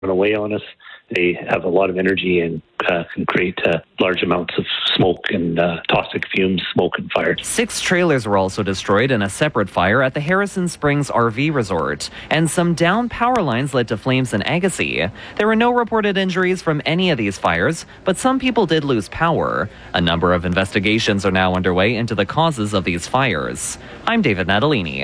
away on us. They have a lot of energy and can create large amounts of smoke and toxic fumes, smoke and fire. 6 trailers were also destroyed in a separate fire at the Harrison Springs RV Resort, and some downed power lines led to flames in Agassiz. There were no reported injuries from any of these fires, but some people did lose power. A number of investigations are now underway into the causes of these fires. I'm David Natalini.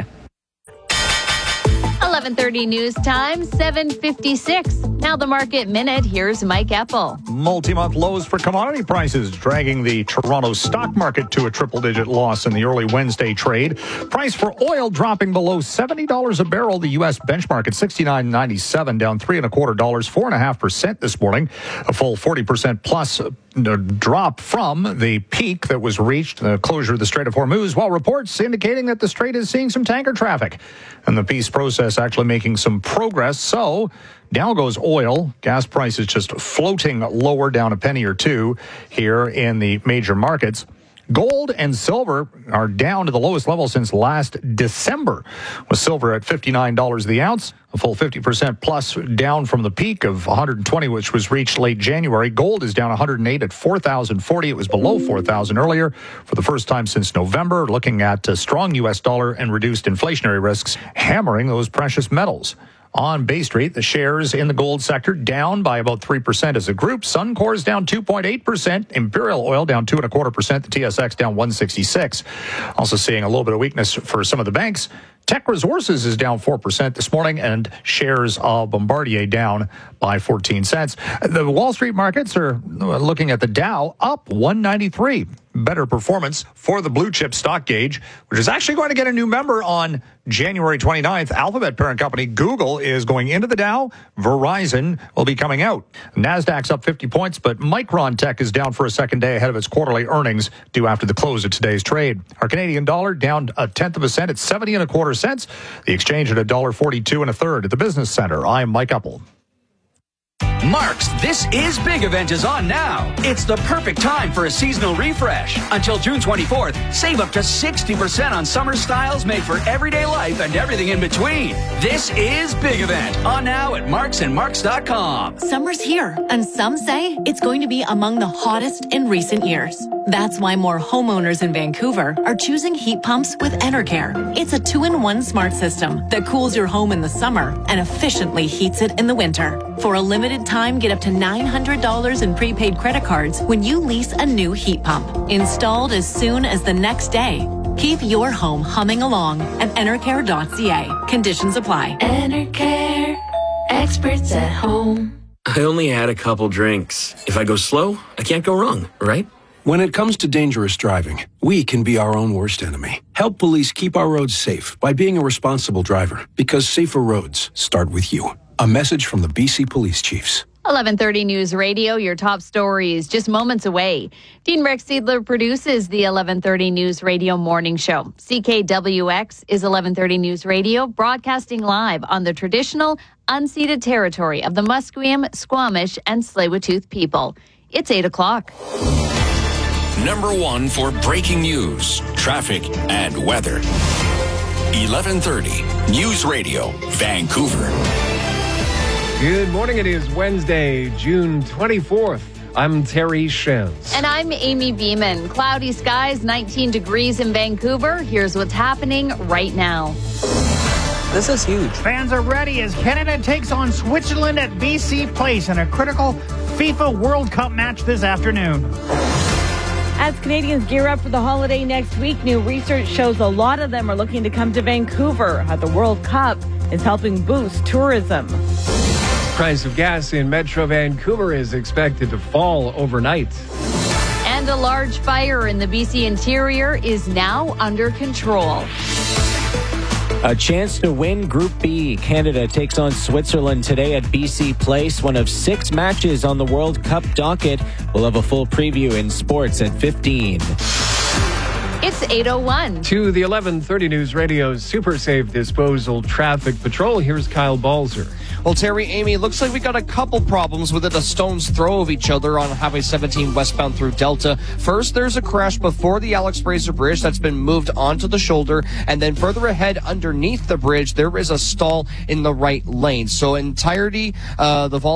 11:30 news time, 7:56. Now the Market Minute. Here's Mike Eppel. Multi-month lows for commodity prices, dragging the Toronto stock market to a triple-digit loss in the early Wednesday trade. Price for oil dropping below $70 a barrel. The U.S. benchmark at $69.97, down $3.25, 4.5% this morning. A full 40% plus drop from the peak that was reached, the closure of the Strait of Hormuz, while reports indicating that the strait is seeing some tanker traffic and the peace process actually making some progress. So down goes oil. Gas prices just floating lower, down a penny or two here in the major markets. Gold and silver are down to the lowest level since last December, with silver at $59 the ounce, a full 50% plus down from the peak of 120, which was reached late January. Gold is down 108 at 4,040. It was below 4,000 earlier for the first time since November, looking at a strong U.S. dollar and reduced inflationary risks hammering those precious metals. On Bay Street, the shares in the gold sector down by about 3% as a group. Suncor is down 2.8%. Imperial Oil down 2.25%. The TSX down 166. Also seeing a little bit of weakness for some of the banks. Teck Resources is down 4% this morning, and shares of Bombardier down by 14 cents. The Wall Street markets are looking at the Dow up 193. Better performance for the blue chip stock gauge, which is actually going to get a new member on January 29th. Alphabet parent company Google is going into the Dow. Verizon will be coming out. NASDAQ's up 50 points, but Micron Tech is down for a second day ahead of its quarterly earnings due after the close of today's trade. Our Canadian dollar down 0.1% at 70 1/4 cents. The exchange at $1.42 1/3 at the Business Center. I'm Mike Eppel. Mark's This Is Big event is on now. It's the perfect time for a seasonal refresh. Until June 24th, save up to 60% on summer styles made for everyday life and everything in between. This Is Big event on now at marksandmarks.com. Summer's here, and some say it's going to be among the hottest in recent years. That's why more homeowners in Vancouver are choosing heat pumps with Enercare. It's a 2-in-1 smart system that cools your home in the summer and efficiently heats it in the winter. For a limited time, get up to $900 in prepaid credit cards when you lease a new heat pump. Installed as soon as the next day. Keep your home humming along at Enercare.ca. Conditions apply. Enercare. Experts at home. I only had a couple drinks. If I go slow, I can't go wrong, right? When it comes to dangerous driving, we can be our own worst enemy. Help police keep our roads safe by being a responsible driver, because safer roads start with you. A message from the BC Police Chiefs. 11:30 News Radio, your top stories just moments away. Dean Rex Seidler produces the 11:30 News Radio morning show. CKWX is 11:30 News Radio, broadcasting live on the traditional unceded territory of the Musqueam, Squamish, and Tsleil-Waututh people. It's 8 o'clock. Number 1 for breaking news, traffic, and weather. 11:30 News Radio, Vancouver. Good morning. It is Wednesday, June 24th. I'm Terry Shens. And I'm Amy Beeman. Cloudy skies, 19 degrees in Vancouver. Here's what's happening right now. This is huge. Fans are ready as Canada takes on Switzerland at BC Place in a critical FIFA World Cup match this afternoon. As Canadians gear up for the holiday next week, new research shows a lot of them are looking to come to Vancouver. The World Cup is helping boost tourism. Price of gas in Metro Vancouver is expected to fall overnight. And a large fire in the BC interior is now under control. A chance to win Group B. Canada takes on Switzerland today at BC Place, one of 6 matches on the World Cup docket. We'll have a full preview in sports at 15. It's 8:01. To the 11:30 News Radio's Super Safe Disposal Traffic Patrol, here's Kyle Balzer. Well, Terry, Amy, looks like we got a couple problems within a stone's throw of each other on Highway 17 westbound through Delta. First, there's a crash before the Alex Fraser Bridge that's been moved onto the shoulder. And then further ahead underneath the bridge, there is a stall in the right lane. So entirety, the